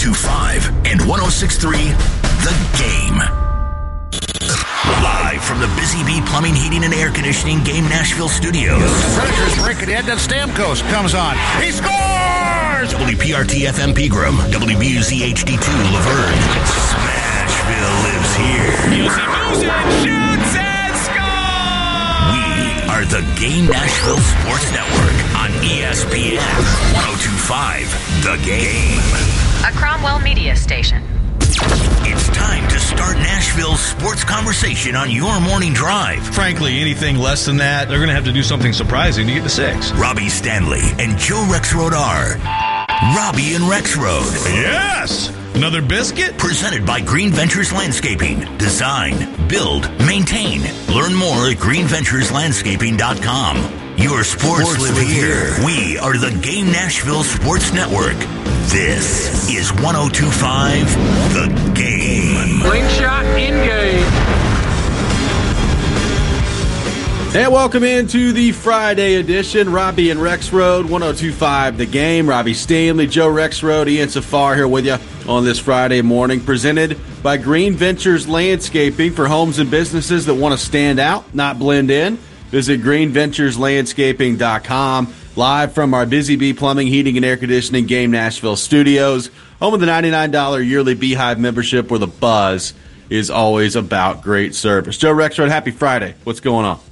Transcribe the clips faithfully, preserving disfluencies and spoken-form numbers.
two point five and one oh six point three The Game. Live from the Busy Bee Plumbing, Heating, and Air Conditioning Game Nashville studios. Predators break it in, then Stamkos comes on. He scores! W P R T F M Pegram, W B U Z H D two Laverne. Smashville lives here. Music, music, shoots and scores! We are the Game Nashville Sports Network on E S P N one oh two point five The Game. A Cromwell Media Station. It's time to start Nashville's sports conversation on your morning drive. Frankly, anything less than that, they're going to have to do something surprising to get to six. Robbie Stanley and Joe Rexrode are Robbie and Rexrode. Yes! Another biscuit? Presented by Green Ventures Landscaping. Design, build, maintain. Learn more at green ventures landscaping dot com. Your sports, sports live, live here. here. We are the Game Nashville Sports Network. This is one oh two point five The Game. Slingshot in game. And welcome into the Friday edition. Robbie and Rexrode, one oh two point five The Game. Robbie Stanley, Joe Rexrode, Ian Safar here with you on this Friday morning. Presented by Green Ventures Landscaping for homes and businesses that want to stand out, not blend in. Visit green ventures landscaping dot com. Live from our Busy Bee Plumbing, Heating, and Air Conditioning Game Nashville studios. Home of the ninety-nine dollars yearly Beehive membership where the buzz is always about great service. Joe Rexrode, happy Friday. What's going on?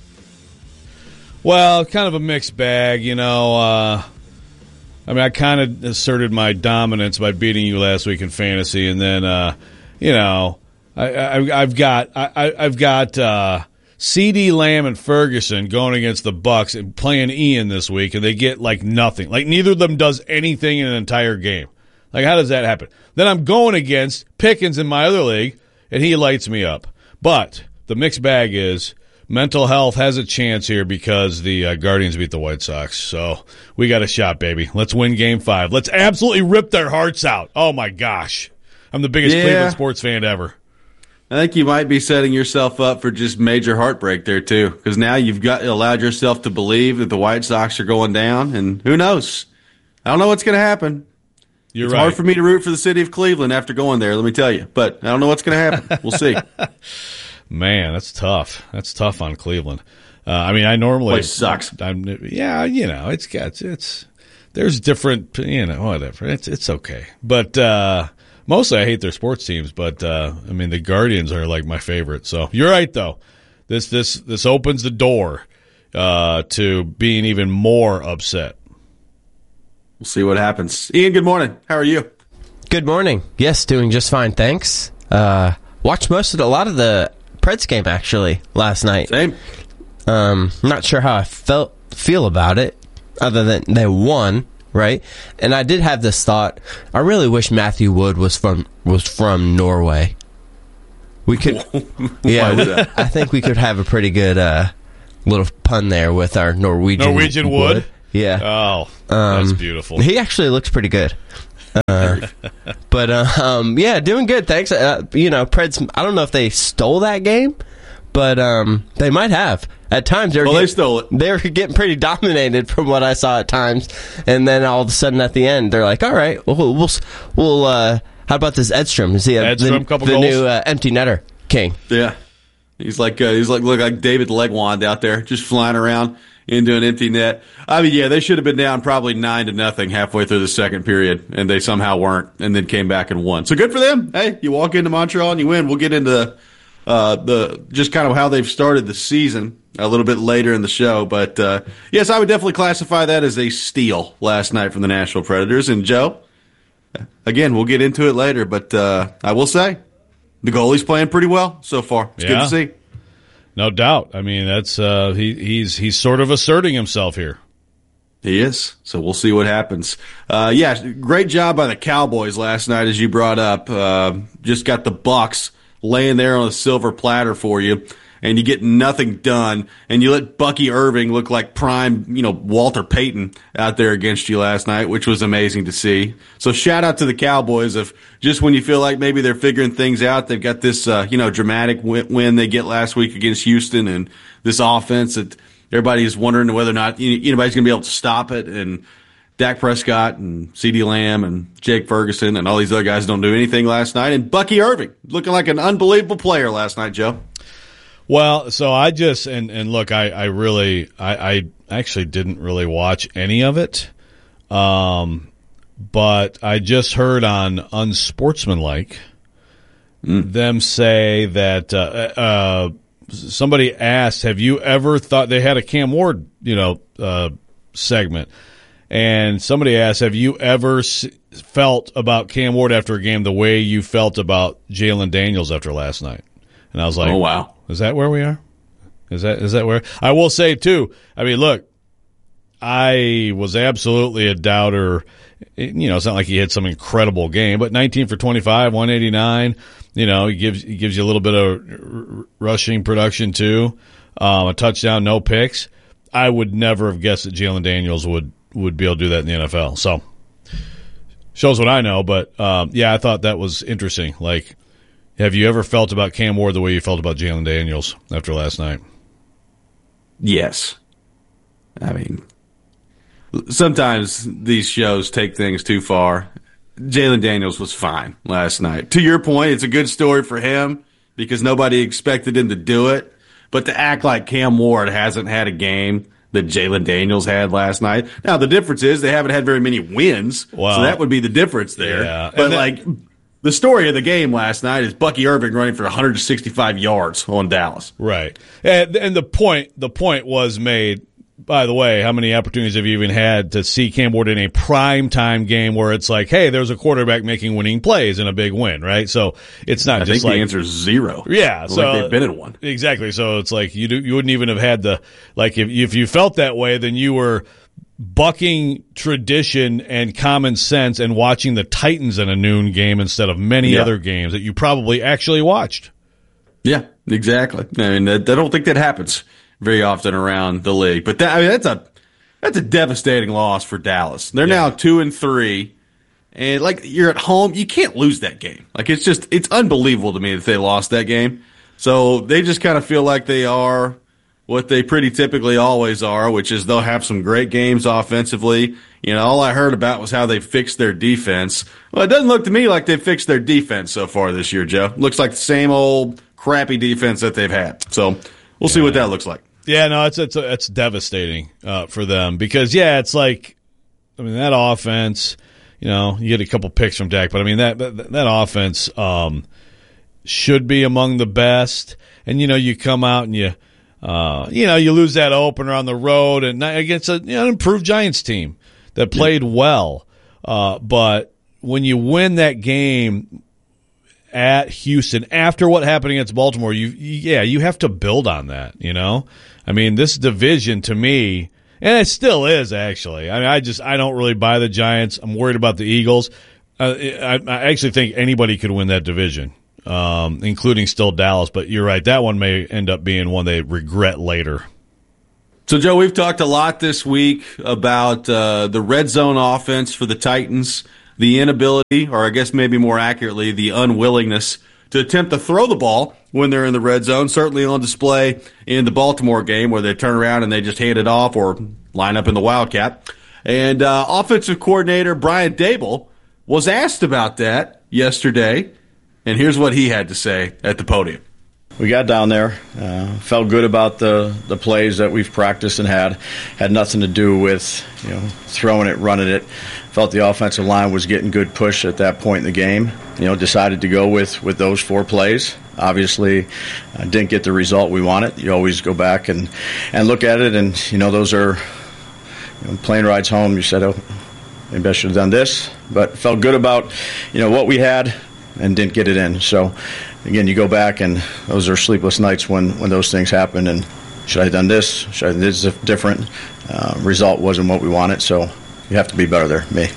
Well, kind of a mixed bag, you know. Uh, I mean, I kind of asserted my dominance by beating you last week in fantasy, and then, uh, you know, I, I, I've got I, I've got uh, CeeDee Lamb and Ferguson going against the Bucks and playing Ian this week, and they get like nothing. Like neither of them does anything in an entire game. Like how does that happen? Then I'm going against Pickens in my other league, and he lights me up. But the mixed bag is mental health has a chance here because the uh, Guardians beat the White Sox. So we got a shot, baby. Let's win game five. Let's absolutely rip their hearts out. Oh, my gosh. I'm the biggest yeah. Cleveland sports fan ever. I think you might be setting yourself up for just major heartbreak there, too, because now you've got allowed yourself to believe that the White Sox are going down, and who knows? I don't know what's going to happen. You're it's right. hard for me to root for the city of Cleveland after going there, let me tell you. But I don't know what's going to happen. We'll see. Man, that's tough. That's tough on Cleveland. Uh, I mean, I normally Place sucks. I'm, yeah, you know, it's got it's. There's different, you know, whatever. It's it's okay, but uh, mostly I hate their sports teams. But uh, I mean, the Guardians are like my favorite. So you're right, though. This this this opens the door uh, to being even more upset. We'll see what happens. Ian, good morning. How are you? Good morning. Yes, doing just fine, thanks. Uh, watched most of the, a lot of the Preds game actually last night. Same. Um, not sure how I felt feel about it, other than they won, right? And I did have this thought. I really wish Matthew Wood was from was from Norway. We could, yeah. We, I think we could have a pretty good uh, little pun there with our Norwegian Norwegian Wood. Wood. Yeah. Oh, um, that's beautiful. He actually looks pretty good. Uh, but uh, um, yeah, doing good. Thanks. Uh, you know, Preds. I don't know if they stole that game, but um, they might have. At times, they were well, getting, they stole it. They were getting pretty dominated from what I saw at times, and then all of a sudden at the end, they're like, "All right, we'll we'll, we'll uh, how about this Edstrom? Is he a, Edstrom, the, couple the goals. new uh, empty netter king?" Yeah, he's like uh, he's like look like David Legwand out there, just flying around into an empty net. I mean, yeah, they should have been down probably nine to nothing halfway through the second period, and they somehow weren't, and then came back and won. So good for them. Hey, you walk into Montreal and you win. We'll get into uh, the just kind of how they've started the season a little bit later in the show. But uh, yes, I would definitely classify that as a steal last night from the Nashville Predators. And Joe, again, we'll get into it later, but uh, I will say the goalie's playing pretty well so far. It's Yeah. good to see. No doubt. I mean, that's uh, he, he's he's sort of asserting himself here. He is. So we'll see what happens. Uh, yeah, great job by the Cowboys last night, as you brought up. Uh, just got the Bucks laying there on a silver platter for you, and you get nothing done, and you let Bucky Irving look like prime, you know, Walter Payton out there against you last night, which was amazing to see. So shout out to the Cowboys of just when you feel like maybe they're figuring things out, they've got this, uh, you know, dramatic win, win they get last week against Houston, and this offense that everybody's wondering whether or not anybody's going to be able to stop it. And Dak Prescott and CeeDee Lamb and Jake Ferguson and all these other guys don't do anything last night. And Bucky Irving looking like an unbelievable player last night, Joe. Well, so I just and, and look, I, I really I, I actually didn't really watch any of it, um, but I just heard on Unsportsmanlike mm. them say that uh, uh, somebody asked, "Have you ever thought?" They had a Cam Ward, you know, uh, segment. And somebody asked, have you ever s- felt about Cam Ward after a game the way you felt about Jalen Daniels after last night? And I was like, oh, wow. Is that where we are? Is that is that where? I will say, too, I mean, look, I was absolutely a doubter. You know, it's not like he had some incredible game, but nineteen for twenty-five, one eighty-nine. You know, he gives, he gives you a little bit of r- rushing production, too. Um, a touchdown, no picks. I would never have guessed that Jalen Daniels would would be able to do that in the N F L. So, shows what I know, but, um, yeah, I thought that was interesting. Like, have you ever felt about Cam Ward the way you felt about Jalen Daniels after last night? Yes. I mean, sometimes these shows take things too far. Jalen Daniels was fine last night. To your point, it's a good story for him because nobody expected him to do it. But to act like Cam Ward hasn't had a game that Jalen Daniels had last night. Now, the difference is they haven't had very many wins, wow. so that would be the difference there. Yeah. But, then, like, the story of the game last night is Bucky Irving running for one hundred sixty-five yards on Dallas. Right. And, and the point the point was made, by the way, how many opportunities have you even had to see Cam Ward in a primetime game where it's like, hey, there's a quarterback making winning plays in a big win, right? So it's not I just think like the answer is zero. Yeah, so like they've been in one. Exactly. So it's like you do, you wouldn't even have had the like if if you felt that way, then you were bucking tradition and common sense and watching the Titans in a noon game instead of many yeah. other games that you probably actually watched. Yeah, exactly. I mean, I don't think that happens very often around the league, but that, I mean, that's a that's a devastating loss for Dallas. They're yeah. now two and three, and like you're at home, you can't lose that game. Like it's just it's unbelievable to me that they lost that game. So they just kind of feel like they are what they pretty typically always are, which is they'll have some great games offensively. You know, all I heard about was how they fixed their defense. Well, it doesn't look to me like they've fixed their defense so far this year, Joe. Looks like the same old crappy defense that they've had. So we'll yeah. see what that looks like. Yeah, no, it's it's it's devastating uh, for them because yeah, it's like I mean that offense. You know, you get a couple picks from Dak, but I mean that that, that offense um, should be among the best. And you know, you come out and you uh, you know you lose that opener on the road and against a, you know, an improved Giants team that played yeah. well. Uh, but when you win that game at Houston after what happened against Baltimore, you, you yeah, you have to build on that, you know? I mean, this division to me, and it still is actually. I mean, I just I don't really buy the Giants. I'm worried about the Eagles. Uh, I, I actually think anybody could win that division, um, including still Dallas. But you're right, that one may end up being one they regret later. So, Joe, we've talked a lot this week about uh, the red zone offense for the Titans, the inability, or I guess maybe more accurately, the unwillingness to attempt to throw the ball when they're in the red zone, certainly on display in the Baltimore game where they turn around and they just hand it off or line up in the Wildcat. And uh, offensive coordinator Brian Daboll was asked about that yesterday, and here's what he had to say at the podium. We got down there, uh, felt good about the, the plays that we've practiced and had. Had nothing to do with, you know, throwing it, running it. Felt the offensive line was getting good push at that point in the game. You know, decided to go with, with those four plays. Obviously, uh, didn't get the result we wanted. You always go back and, and look at it, and, you know, those are, you know, plane rides home. You said, oh, maybe I should have done this. But felt good about, you know, what we had and didn't get it in. So, again, you go back, and those are sleepless nights when, when those things happen. And should I have done this? Should I have done this different? Uh, result wasn't what we wanted, so you have to be better there, me.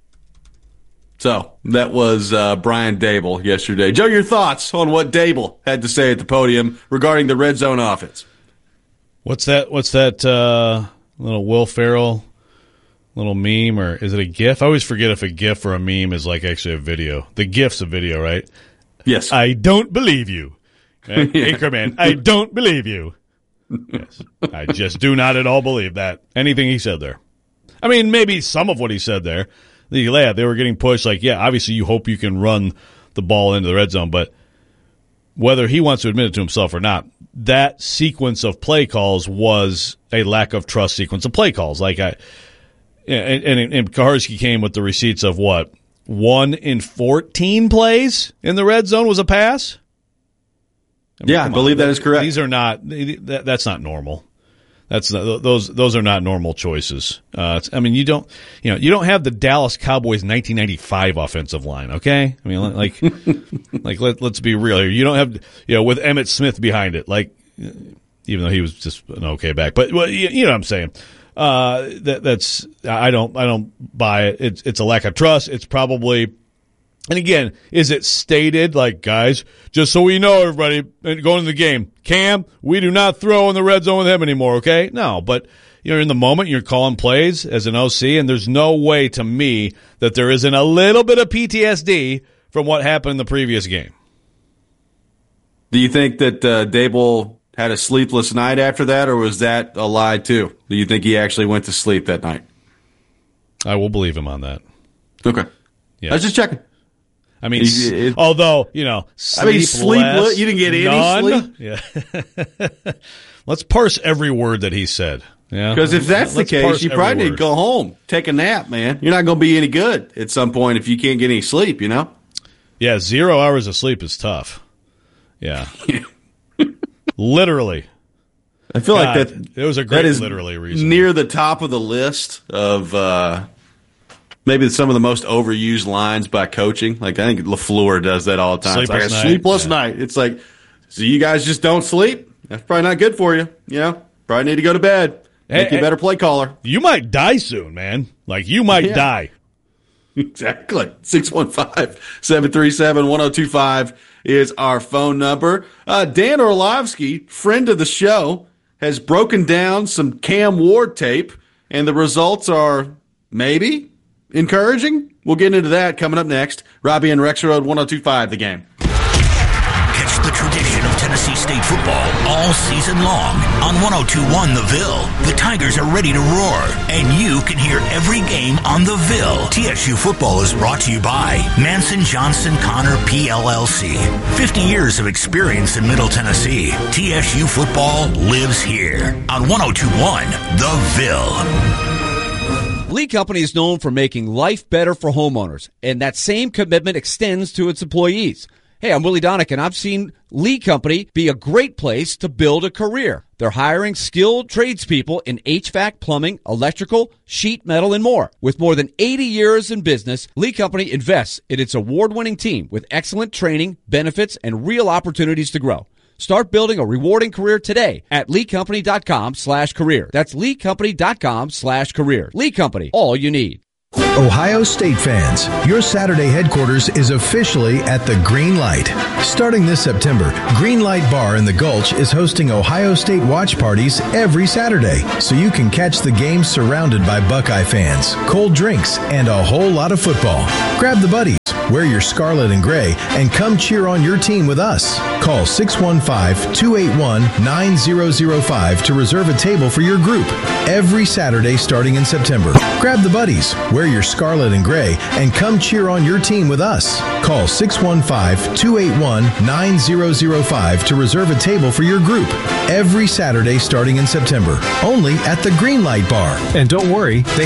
So that was uh, Brian Daboll yesterday. Joe, your thoughts on what Daboll had to say at the podium regarding the red zone offense? What's that? What's that uh, little Will Ferrell little meme, or is it a GIF? I always forget if a GIF or a meme is like actually a video. The GIF's a video, right? Yes. I don't believe you. Okay? yeah. Anchorman, I don't believe you. Yes. I just do not at all believe that. Anything he said there. I mean, maybe some of what he said there. The, yeah, they were getting pushed. Like, yeah, obviously you hope you can run the ball into the red zone, but whether he wants to admit it to himself or not, that sequence of play calls was a lack of trust sequence of play calls. Like I, and, and, and Kaharski came with the receipts of what? One in fourteen plays in the red zone was a pass? I mean, yeah, I believe on. that is correct. These are not, that, that's not normal. That's not, those those are not normal choices. Uh, I mean, you don't you know you don't have the Dallas Cowboys nineteen ninety-five offensive line, okay? I mean, like like let, let's be real here. You don't have you know with Emmitt Smith behind it, like even though he was just an okay back, but well, you, you know what I'm saying. Uh, that that's I don't I don't buy it. It's it's a lack of trust. It's probably. And again, is it stated, like, guys, just so we know, everybody, going into the game, Cam, we do not throw in the red zone with him anymore, okay? No, but you're in the moment, you're calling plays as an O C, and there's no way to me that there isn't a little bit of P T S D from what happened in the previous game. Do you think that uh, Dable had a sleepless night after that, or was that a lie too? Do you think he actually went to sleep that night? I will believe him on that. Okay. Yeah. I was just checking. I mean, it, it, although, you know, sleep I mean, sleep, less, you didn't get any none. sleep? Yeah. Let's parse every word that he said. Yeah. Because if that's Let's the case, you probably need to go home, take a nap, man. You're not going to be any good at some point if you can't get any sleep, you know? Yeah, zero hours of sleep is tough. Yeah. Literally. I feel God, like that, it was a great that is literally reason. Near the top of the list of uh, maybe some of the most overused lines by coaching. Like, I think LaFleur does that all the time. Sleepless it's like night. a sleepless yeah. night. It's like, so you guys just don't sleep? That's probably not good for you. You know, probably need to go to bed. Make hey, you a better play caller. You might die soon, man. Like, you might yeah. die. Exactly. six one five, seven three seven, one oh two five is our phone number. Uh, Dan Orlovsky, friend of the show, has broken down some Cam Ward tape, and the results are maybe encouraging. We'll get into that coming up next. Robbie and Rex Road, one oh two five, The Game. Catch the tradition of Tennessee State football all season long on one oh two point one The Ville. The Tigers are ready to roar, and you can hear every game on The Ville. T S U football is brought to you by Manson Johnson Connor P L L C. fifty years of experience in Middle Tennessee. T S U football lives here on one oh two point one The Ville. Lee Company is known for making life better for homeowners, and that same commitment extends to its employees. Hey, I'm Willie Donick, and I've seen Lee Company be a great place to build a career. They're hiring skilled tradespeople in H V A C, plumbing, electrical, sheet metal, and more. With more than eighty years in business, Lee Company invests in its award-winning team with excellent training, benefits, and real opportunities to grow. Start building a rewarding career today at leecompany.com slash career. That's leecompany.com slash career. Lee Company, all you need. Ohio State fans, your Saturday headquarters is officially at the Green Light. Starting this September, Green Light Bar in the Gulch is hosting Ohio State watch parties every Saturday, so you can catch the game surrounded by Buckeye fans, cold drinks, and a whole lot of football. Grab the buddies, wear your scarlet and gray, and come cheer on your team with us. Call six one five, two eight one, nine zero zero five to reserve a table for your group every Saturday starting in September. Grab the buddies, wear your scarlet and gray, and come cheer on your team with us. Call six one five, two eight one, nine zero zero five to reserve a table for your group every Saturday starting in September, only at the Green Light Bar. And don't worry, they